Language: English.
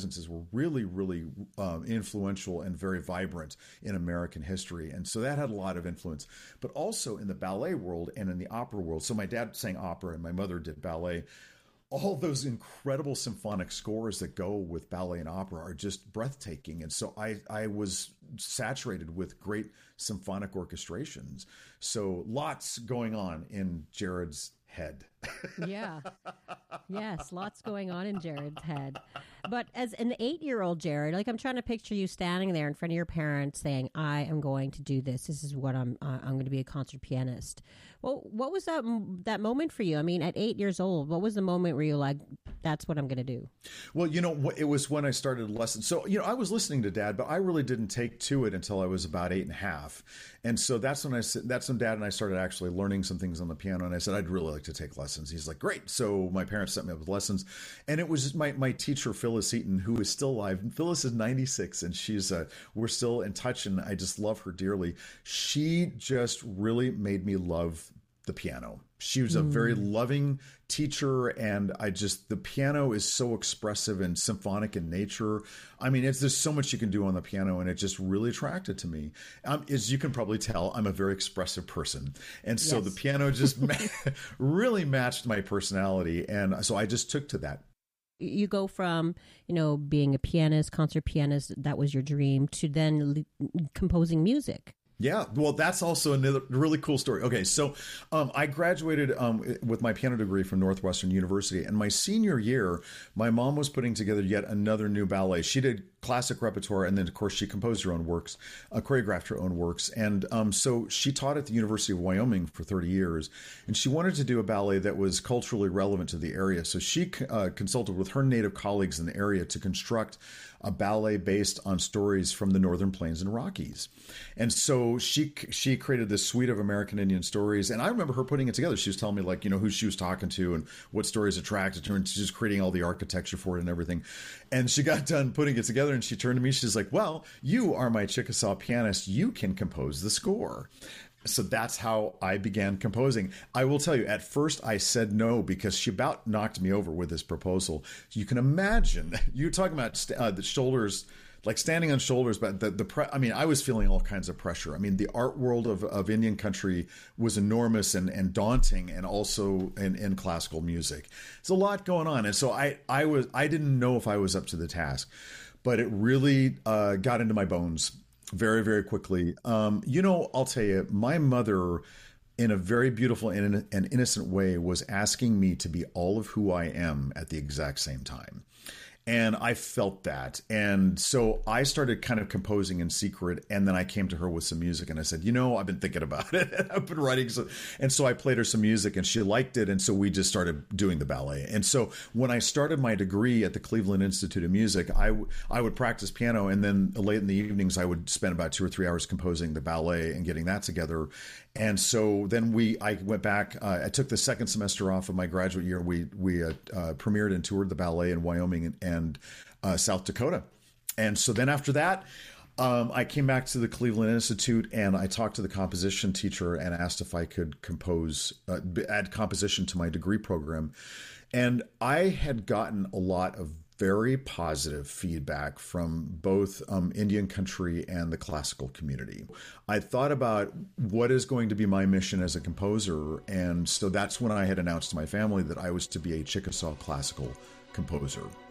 instances were really, really influential and very vibrant in American history. And so that had a lot of influence. But also in the ballet world and in the opera world. So my dad sang opera and my mother did ballet. All those incredible symphonic scores that go with ballet and opera are just breathtaking. And so I was saturated with great symphonic orchestrations. So lots going on in Jared's head. Yeah. Yes, lots going on in Jared's head. But as an 8-year-old Jared, like, I'm trying to picture you standing there in front of your parents saying, I am going to do this. This is what I'm going to be a concert pianist. Well, what was that moment for you? I mean, at 8 years old, what was the moment where you're like, that's what I'm going to do? Well, it was when I started lessons. So, I was listening to Dad, but I really didn't take to it until I was about 8.5. And so that's when Dad and I started actually learning some things on the piano. And I said, I'd really like to take lessons. He's like, great. So my parents set me up with lessons. And it was just my teacher, Phyllis Eaton, who is still alive. Phyllis is 96 and we're still in touch. And I just love her dearly. She just really made me love the piano. She was a very loving teacher, and the piano is so expressive and symphonic in nature. I mean, there's so much you can do on the piano, and it just really attracted to me. As you can probably tell, I'm a very expressive person, and so the piano just really matched my personality, and so I just took to that. You go from, being a pianist, concert pianist, that was your dream, to then composing music. Yeah, well, that's also another really cool story. Okay, so I graduated with my piano degree from Northwestern University, and my senior year, my mom was putting together yet another new ballet. She did classic repertoire, and then, of course, she composed her own works, choreographed her own works. And so she taught at the University of Wyoming for 30 years, and she wanted to do a ballet that was culturally relevant to the area. So she consulted with her native colleagues in the area to construct a ballet based on stories from the Northern Plains and Rockies. And so she created this suite of American Indian stories. And I remember her putting it together. She was telling me, like, who she was talking to and what stories attracted her, and she's just creating all the architecture for it and everything. And she got done putting it together, and she turned to me. She's like, well, you are my Chickasaw pianist. You can compose the score. So that's how I began composing. I will tell you, at first I said no because she about knocked me over with this proposal. You can imagine, you're talking about the shoulders, like standing on shoulders, but I was feeling all kinds of pressure. I mean, the art world of Indian country was enormous and daunting, and also in classical music. There's a lot going on. And so I didn't know if I was up to the task, but it really got into my bones very, very quickly. I'll tell you, my mother, in a very beautiful and innocent way, was asking me to be all of who I am at the exact same time. And I felt that. And so I started kind of composing in secret. And then I came to her with some music and I said, I've been thinking about it. I've been writing. And so I played her some music and she liked it. And so we just started doing the ballet. And so when I started my degree at the Cleveland Institute of Music, I would practice piano. And then late in the evenings, I would spend about 2 or 3 hours composing the ballet and getting that together. And so then I went back. I took the second semester off of my graduate year. We premiered and toured the ballet in Wyoming and South Dakota. And so then after that, I came back to the Cleveland Institute and I talked to the composition teacher and asked if I could add composition to my degree program. And I had gotten a lot of very positive feedback from both Indian country and the classical community. I thought about what is going to be my mission as a composer. And so that's when I had announced to my family that I was to be a Chickasaw classical composer.